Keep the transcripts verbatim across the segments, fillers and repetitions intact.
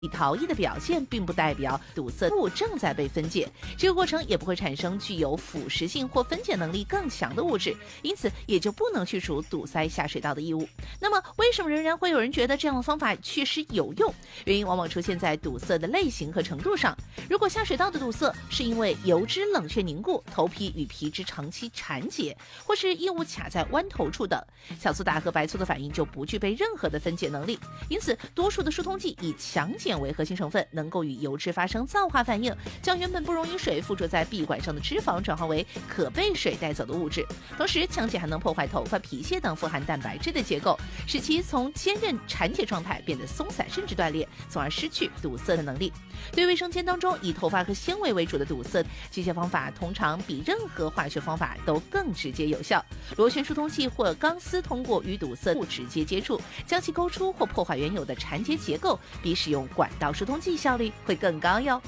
逃逸的表现，并不代表堵塞物正在被分解，这个过程也不会产生具有腐蚀性或分解能力更强的物质，因此也就不能去除堵塞下水道的异物。那么为什么仍然会有人觉得这样的方法确实有用？原因往往出现在堵塞的类型和程度上。如果下水道的堵塞是因为油脂冷却凝固、头皮与皮脂长期缠结，或是异物卡在弯头处等，小苏打和白醋的反应就不具备任何的分解能力。因此多数的疏通剂以强碱为核心成分，能够与油脂发生皂化反应，将原本不溶于水附着在壁管上的脂肪转化为可被水带走的物质。同时强碱还能破坏头发、皮屑等富含蛋白质的结构，使其从坚韧缠结状态变得松散甚至断裂，从而失去堵塞的能力。对卫生间当中以头发和纤维为主的堵塞，这些方法通常比任何化学方法都更直接有效。螺旋疏通器或钢丝通过与堵塞物直接接触，将其勾出或破坏原有的缠结结构，比使用管道疏通剂效率会更高哟。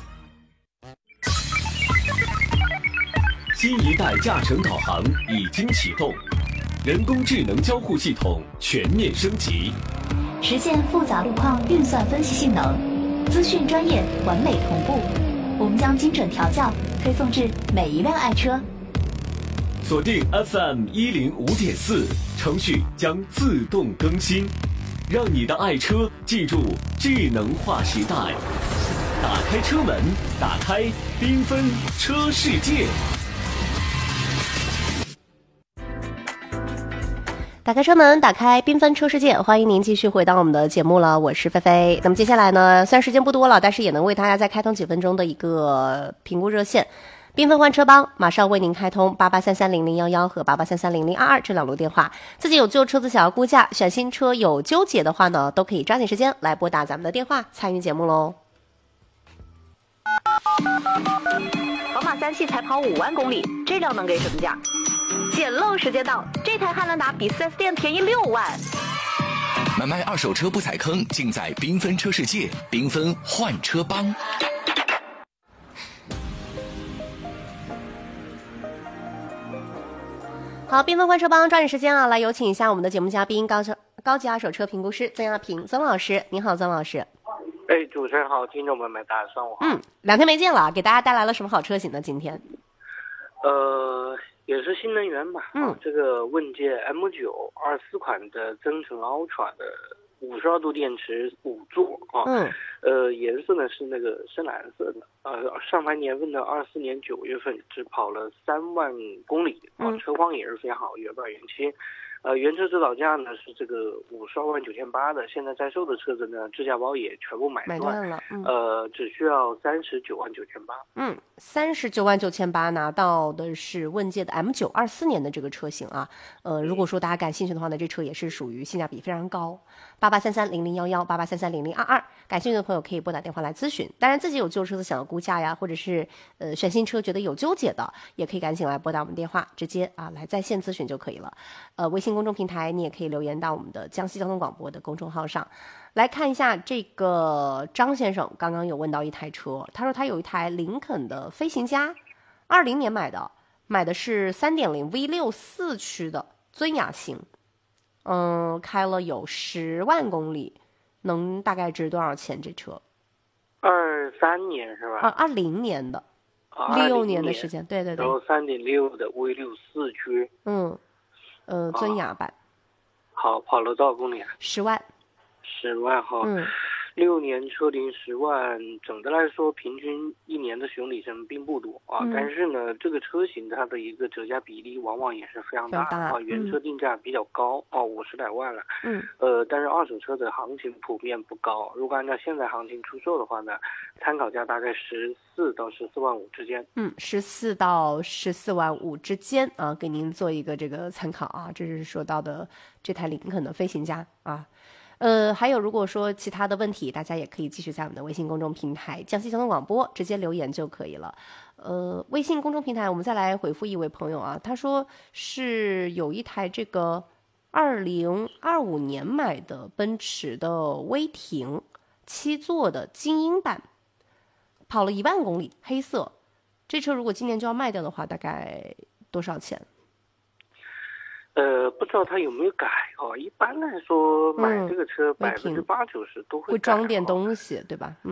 新一代驾乘导航已经启动，人工智能交互系统全面升级， 实现复杂路况运算分析性能，资讯专业完美同步。我们将精准调教推送至每一辆爱车。 锁定 F M 一零五点四，程序将自动更新，让你的爱车记住智能化时代。打开车门，打开缤纷车世界。 打开车门，打开缤纷车世界，欢迎您继续回到我们的节目了，我是菲菲。那么接下来呢，虽然时间不多了，但是也能为大家再开通几分钟的一个评估热线。缤纷换车帮马上为您开通八八三三零零一一和八八三三零零二二这两路电话。自己有旧车子想要估价，选新车有纠结的话呢，都可以抓紧时间来拨打咱们的电话参与节目喽。 宝马三系才跑五万公里，这辆能给什么价？捡漏时间到，这台汉兰达比 四 S 店便宜六万。 买卖二手车不踩坑，尽在缤纷车世界，缤纷换车帮。 好，缤纷换车帮抓紧时间啊，来有请一下我们的节目嘉宾高高级二手车评估师曾亚平曾老师。您好，曾老师。 哎，主持人好，听众朋友们大家上午好。 嗯，两天没见了，给大家带来了什么好车型呢？今天， 呃，也是新能源吧。 嗯， 啊、这个问界 M 九二四款的增程 Ultra 的五十二度电池五座啊。 嗯。 呃，颜色呢是那个深蓝色的。呃，上牌年份的二四年九月份只跑了三万公里啊， 嗯、 车况也是非常好，原版原漆。呃，原车指导价呢是这个五十二万九千八的，现在在售的车子呢，质价包也全部买断， 买断了， 嗯、呃，只需要三十九万九千八。 嗯，三十九万九千八拿到的是问界的 M 九二四年的这个车型啊。呃，如果说大家感兴趣的话呢，这车也是属于性价比非常高。八八三三零零幺幺，八八三三零零二二，感兴趣的朋友可以拨打电话来咨询。当然，自己有旧车子想要估价呀，或者是呃选新车觉得有纠结的，也可以赶紧来拨打我们电话，直接啊来在线咨询就可以了。呃，微信公众平台你也可以留言到我们的江西交通广播的公众号上来看一下。这个张先生刚刚有问到一台车，他说他有一台林肯的飞行家，二零年买的，买的是 三点零 V 六 四驱的尊雅型，嗯，开了有十万公里，能大概值多少钱？这车二三年是吧？ 二二零年的，六年的时间，对对对。 然后三点六的 V 六 四驱， 嗯，呃，尊雅版。 啊、好，跑了多少公里啊？ 十万。 十万哈。 嗯。 六年车龄十万，总的来说平均一年的使用里程并不多啊、嗯，但是呢，这个车型它的一个折价比例往往也是非常大啊，原车定价比较高啊，五十来万了， 嗯， 呃，但是二手车的行情普遍不高，如果按照现在行情出售的话呢，参考价大概十四到十四万五之间， 嗯，十四到十四万五之间啊，给您做一个这个参考啊，这是说到的这台林肯的飞行家啊。呃，还有如果说其他的问题，大家也可以继续在我们的微信公众平台江西交通广播直接留言就可以了。呃，微信公众平台我们再来回复一位朋友啊，他说是有一台这个二零二五年买的奔驰的威霆七座的精英版，跑了一万公里，黑色。这车如果今年就要卖掉的话，大概多少钱？ 呃，不知道他有没有改哦。一般来说，买这个车百分之八九十都会会装点东西，对吧？